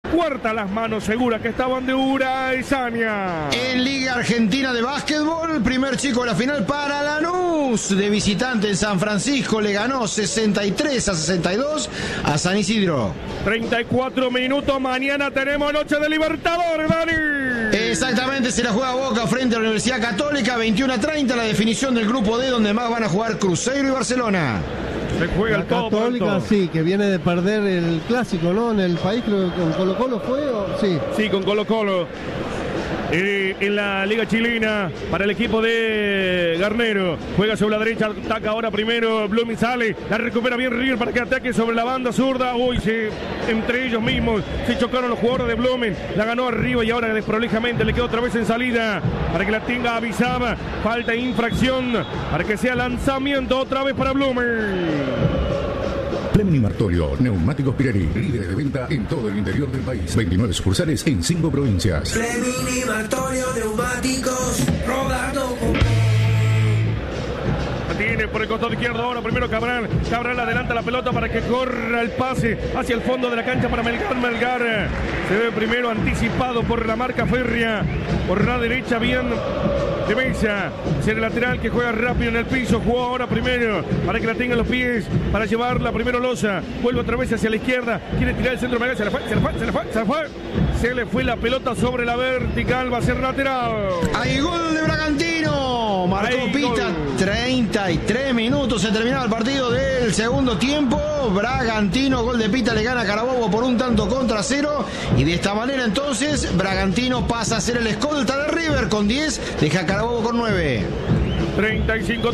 cuarta las manos seguras que estaban de Uraesaña. En Liga Argentina de Básquetbol, el primer chico de la final para Lanús. De visitante en San Francisco le ganó 63-62 a San Isidro. 34 minutos, mañana tenemos noche de Libertadores, Dani. Exactamente, se la juega Boca frente a la Universidad Católica, 21-30, la definición del grupo D, donde más van a jugar Cruzeiro y Barcelona. Se juega la el todo Católica, sí, que viene de perder el clásico, ¿no? En el país, creo que con Colo-Colo fue, ¿o? Sí. Sí, con Colo-Colo. En la Liga Chilena, para el equipo de Garnero, juega sobre la derecha, ataca ahora primero, Blooming sale, la recupera bien River para que ataque sobre la banda zurda. Uy, entre ellos mismos se chocaron los jugadores de Blooming, la ganó arriba y ahora desprolijamente le quedó otra vez en salida para que la tenga avisada. Falta infracción para que sea lanzamiento otra vez para Blooming. Fleming Martolio, Neumáticos Pirelli, líderes de venta en todo el interior del país. 29 sucursales en 5 provincias. Fleming Martolio, Neumáticos, rodando. Tiene por el costado izquierdo ahora primero Cabral. Cabral adelanta la pelota para que corra el pase hacia el fondo de la cancha para Melgar. Melgar se ve primero anticipado por la marca férrea. Por la derecha bien de Mesa. Es el lateral que juega rápido en el piso. Jugó ahora primero para que la tenga en los pies. Para llevarla primero Loza. Vuelve otra vez hacia la izquierda. Quiere tirar el centro. Se le fue. Se le fue la pelota sobre la vertical. Va a ser lateral. Hay gol de Bragantino. Marcó Pita. 33 minutos. Se terminaba el partido del segundo tiempo. Bragantino, gol de Pita, le gana a Carabobo por 1-0. Y de esta manera entonces Bragantino pasa a ser el escolta de River con 10. Deja a Carabobo con 9. 35,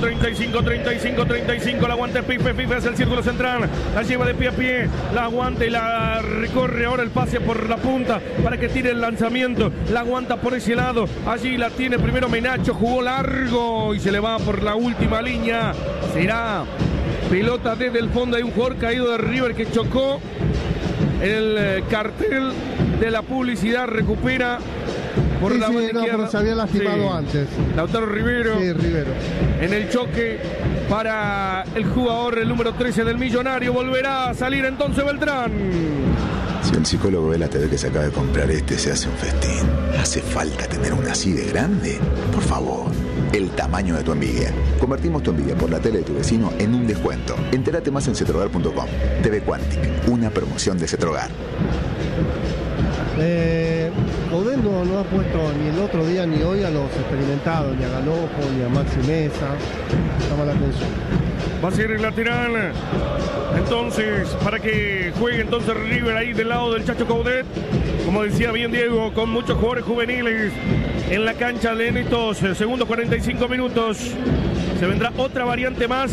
la aguanta Pipe hacia el círculo central, la lleva de pie a pie, la aguanta y la recorre ahora el pase por la punta para que tire el lanzamiento, la aguanta por ese lado, allí la tiene primero Menacho, jugó largo y se le va por la última línea, será pelota desde el fondo, hay un jugador caído de River que chocó el cartel de la publicidad, recupera por la banda izquierda. Se había lastimado antes. Lautaro Rivero. Sí, Rivero. En el choque para el jugador, el número 13 del Millonario. Volverá a salir entonces Beltrán. Si el psicólogo ve la TV que se acaba de comprar se hace un festín. ¿Hace falta tener una así de grande? Por favor. El tamaño de tu envidia. Convertimos tu envidia por la tele de tu vecino en un descuento. Entérate más en cetrogar.com. TV Quantic, una promoción de Cetrogar. Coudet no ha puesto ni el otro día ni hoy a los experimentados, ni a Galopo, ni a Maxi Mesa. Llama la atención. Va a ser el lateral. Entonces, para que juegue entonces River ahí del lado del Chacho Coudet. Como decía bien Diego, con muchos jugadores juveniles en la cancha en estos segundos 45 minutos. Se vendrá otra variante más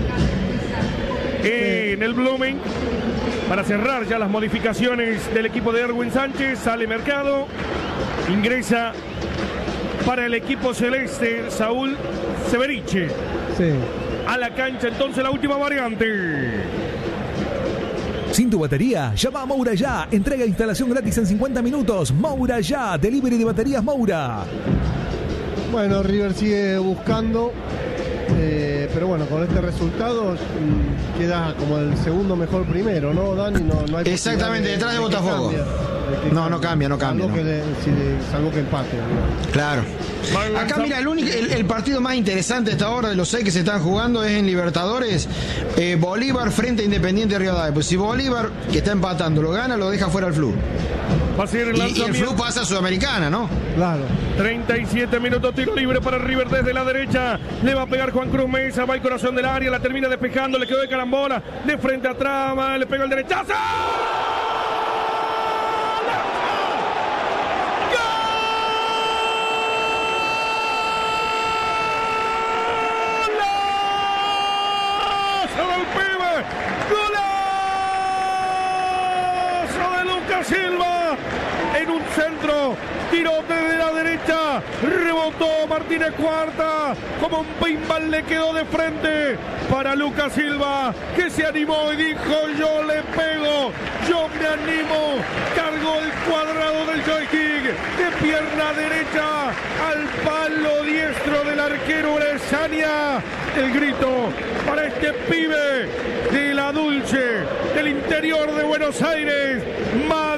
en el Blooming. Para cerrar ya las modificaciones del equipo de Erwin Sánchez, sale Mercado, ingresa para el equipo celeste Saúl Severiche. Sí. A la cancha entonces la última variante. Sin tu batería, llama a Moura Ya. Entrega e instalación gratis en 50 minutos. Moura Ya, delivery de baterías Moura. Bueno, River sigue buscando. Pero bueno, con este resultado queda como el segundo mejor primero, ¿no, Dani? No hay exactamente, detrás de Botafogo. No cambia. Salvo que empate. ¿no? Claro. Acá mira, el partido más interesante a esta hora de los 6 que se están jugando es en Libertadores. Bolívar frente a Independiente Rivadavia. Pues si Bolívar, que está empatando, lo gana, lo deja fuera al Flu. Va a ser el y el Flu pasa a Sudamericana, ¿no? Claro. 37 minutos, tiro libre para River desde la derecha. Le va a pegar Juan Cruz Mesa, va al corazón del área, la termina despejando, le quedó de carambola, de frente atrás, le pega el derechazo. Silva en un centro, tiró desde la derecha, rebotó Martínez Cuarta, como un pinball le quedó de frente para Lucas Silva, que se animó y dijo: yo le pego, yo me animo, cargó el cuadrado del joystick de pierna derecha al palo diestro del arquero Uraesaña. El grito para este pibe de La Dulce, del interior de Buenos Aires,